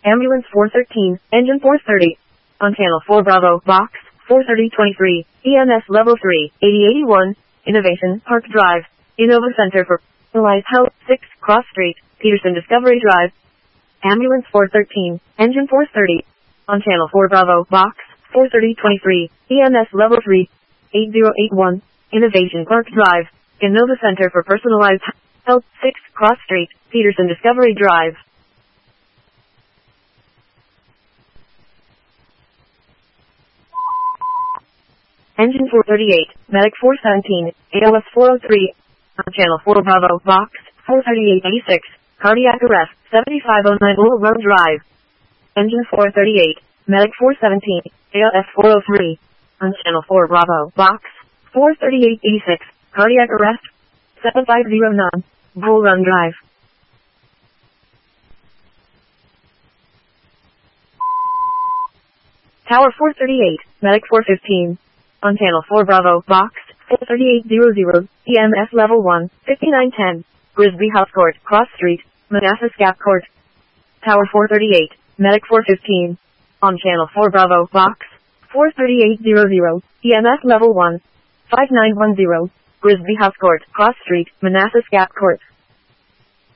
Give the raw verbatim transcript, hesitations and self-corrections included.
Ambulance four thirteen, Engine four thirty. On Channel four Bravo, Box four thirty twenty-three, E M S Level three, eighty eighty-one, Innovation Park Drive, Innova Center for Personalized Health, six, Cross Street, Peterson Discovery Drive. Ambulance four thirteen, Engine four thirty. On Channel four Bravo, Box four thirty twenty-three, E M S Level three, eighty eighty-one, Innovation Park Drive, Innova Center for Personalized Health, six, Cross Street, Peterson Discovery Drive. Engine four thirty-eight, Medic four seventeen, A L S four oh three, on Channel four Bravo, Box four thirty-eight eighty-six, Cardiac Arrest, seventy-five oh nine Bull Run Drive. Engine four thirty-eight, Medic four seventeen, A L S four oh three, on Channel four Bravo, Box four thirty-eight eighty-six, Cardiac Arrest, seventy-five oh nine, Bull Run Drive. Tower four thirty-eight, Medic four fifteen, on Channel four Bravo, Box four thirty-eight hundred, E M S Level one, fifty-nine ten, Grisby House Court, Cross Street, Manassas Gap Court. Tower four thirty-eight, Medic four fifteen, on Channel four Bravo, Box four thirty-eight hundred, E M S Level one, fifty-nine ten, Grisby House Court, Cross Street, Manassas Gap Court.